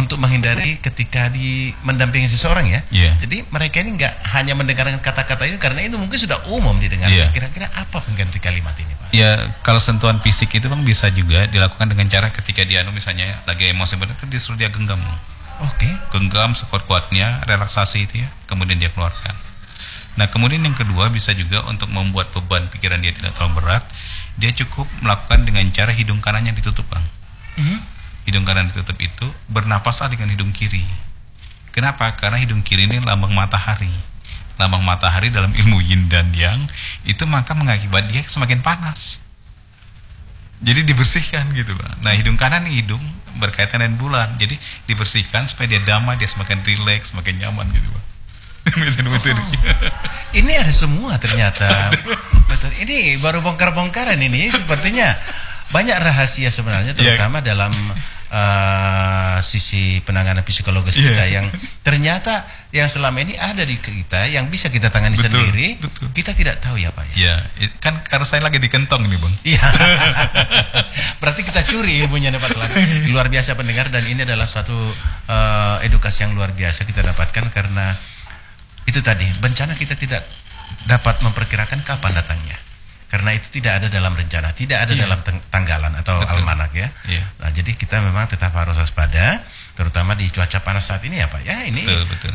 untuk menghindari ketika mendampingi seseorang ya. Yeah. Jadi mereka ini nggak hanya mendengarkan kata-kata itu karena itu mungkin sudah umum didengar. Yeah. Kira-kira apa pengganti kalimat ini, Pak? Ya, kalau sentuhan fisik itu Bang bisa juga dilakukan dengan cara ketika dia misalnya lagi emosi berat, disuruh dia genggam. Oke. Genggam sekuat-kuatnya, relaksasi itu ya, kemudian dia keluarkan. Nah, kemudian yang kedua bisa juga untuk membuat beban pikiran dia tidak terlalu berat, dia cukup melakukan dengan cara hidung kanannya ditutup, Bang. Hidung kanan ditutup itu bernapaslah dengan hidung kiri. Kenapa? Karena hidung kiri ini lambang matahari. Lambang matahari dalam ilmu yin dan yang itu maka mengakibat dia semakin panas. Jadi dibersihkan gitu, Bang. Nah, hidung kanan ini hidung berkaitan dengan bulan. Jadi dibersihkan supaya dia damai, dia semakin rileks, semakin nyaman gitu, Bang. Ini ada semua ternyata. Betul. Ini baru bongkar-bongkaran ini sepertinya banyak rahasia sebenarnya terutama dalam sisi penanganan psikologis kita yang ternyata yang selama ini ada di kita yang bisa kita tangani sendiri. Kita tidak tahu ya, Pak. Ya, kan karena saya lagi di kentong nih, Bang. Iya. Berarti kita curi ilmunya nih, Pak Selamat. Luar biasa pendengar, dan ini adalah suatu edukasi yang luar biasa kita dapatkan karena itu tadi, bencana kita tidak dapat memperkirakan kapan datangnya. Karena itu tidak ada dalam rencana, tidak ada dalam tanggalan atau almanak ya. Nah, jadi kita memang tetap harus waspada, terutama di cuaca panas saat ini ya, Pak. Ya, ini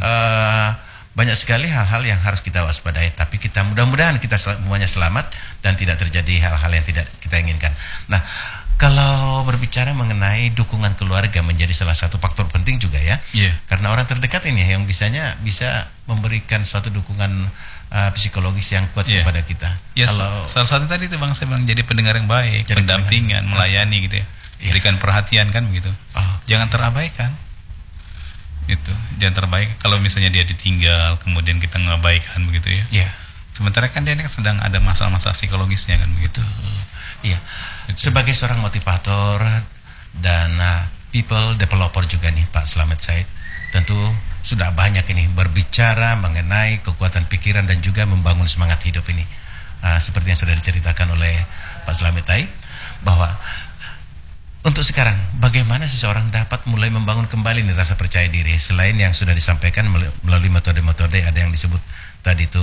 banyak sekali hal-hal yang harus kita waspadai. Tapi kita mudah-mudahan kita semuanya selamat dan tidak terjadi hal-hal yang tidak kita inginkan. Nah, kalau berbicara mengenai dukungan keluarga menjadi salah satu faktor penting juga ya. Karena orang terdekat ini yang bisa memberikan suatu dukungan psikologis yang kuat kepada kita. Kalau salah satu tadi itu Bang, saya bilang jadi pendengar yang baik, pendampingan, melayani gitu ya. Berikan perhatian kan begitu. Jangan terabaikan. Itu, jangan terabaikan. Kalau misalnya dia ditinggal, kemudian kita mengabaikan begitu ya. Sementara kan dia sedang ada masalah-masalah psikologisnya kan begitu. Iya. Sebagai seorang motivator dan people developer juga nih Pak Slamet Said, tentu sudah banyak ini berbicara mengenai kekuatan pikiran dan juga membangun semangat hidup ini. Seperti yang sudah diceritakan oleh Pak Slamet Said, bahwa untuk sekarang bagaimana seseorang dapat mulai membangun kembali nih rasa percaya diri selain yang sudah disampaikan melalui metode-metode, ada yang disebut tadi itu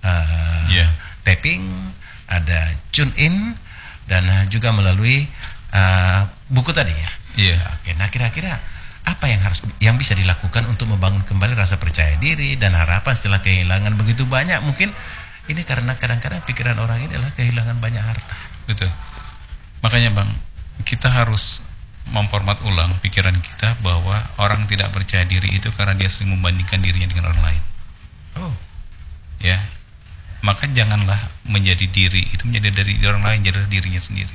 tapping, ada tune in, dan juga melalui buku tadi ya. Oke, nah kira-kira apa yang bisa dilakukan untuk membangun kembali rasa percaya diri dan harapan setelah kehilangan begitu banyak? Mungkin ini karena kadang-kadang pikiran orang ini adalah kehilangan banyak harta. Betul. Makanya Bang, kita harus memformat ulang pikiran kita bahwa orang tidak percaya diri itu karena dia sering membandingkan dirinya dengan orang lain. Ya. Maka janganlah menjadi diri itu menjadi dari orang lain, jadi dirinya sendiri.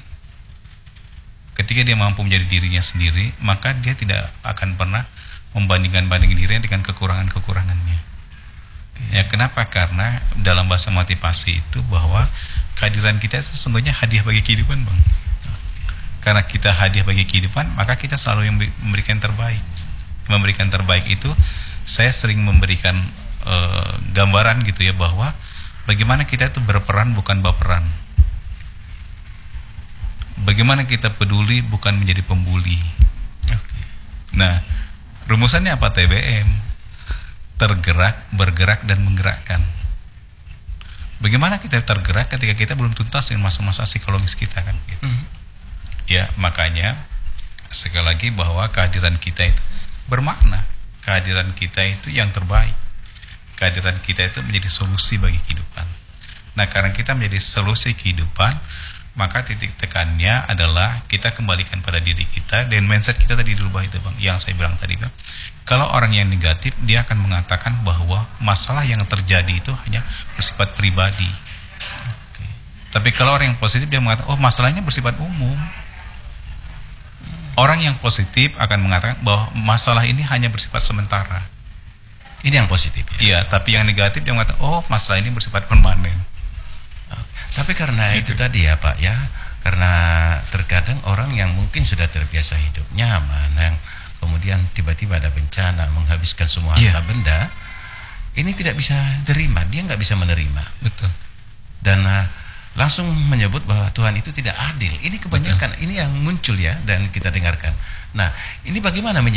Ketika dia mampu menjadi dirinya sendiri, maka dia tidak akan pernah membandingkan dirinya dengan kekurangannya. Ya, kenapa? Karena dalam bahasa motivasi itu bahwa kehadiran kita sesungguhnya hadiah bagi kehidupan, Bang. Karena kita hadiah bagi kehidupan, maka kita selalu yang memberikan terbaik. Memberikan terbaik itu, saya sering memberikan gambaran gitu ya, bahwa bagaimana kita itu berperan bukan baperan. Bagaimana kita peduli bukan menjadi pembuli. Nah, rumusannya apa? TBM. Tergerak, bergerak, dan menggerakkan. Bagaimana kita tergerak ketika kita belum tuntas dengan masa-masa psikologis kita kan gitu. Ya, makanya sekali lagi bahwa kehadiran kita itu bermakna. Kehadiran kita itu yang terbaik. Kehadiran kita itu menjadi solusi bagi kehidupan. Nah, karena kita menjadi solusi kehidupan, maka titik tekannya adalah kita kembalikan pada diri kita, dan mindset kita tadi dirubah itu Bang, yang saya bilang tadi Bang. Kalau orang yang negatif, dia akan mengatakan bahwa masalah yang terjadi itu hanya bersifat pribadi. Tapi kalau orang yang positif, dia mengatakan, oh masalahnya bersifat umum. Orang yang positif akan mengatakan bahwa masalah ini hanya bersifat sementara. Ini yang positif ya? Iya, tapi yang negatif dia mengatakan, oh masalah ini bersifat permanen. Tapi karena itu tadi ya Pak ya, karena terkadang orang yang mungkin sudah terbiasa hidup nyaman, yang kemudian tiba-tiba ada bencana menghabiskan semua harta benda, ini tidak bisa terima, dia nggak bisa menerima. Betul. Dan langsung menyebut bahwa Tuhan itu tidak adil. Ini kebanyakan, ini yang muncul ya, dan kita dengarkan. Nah, ini bagaimana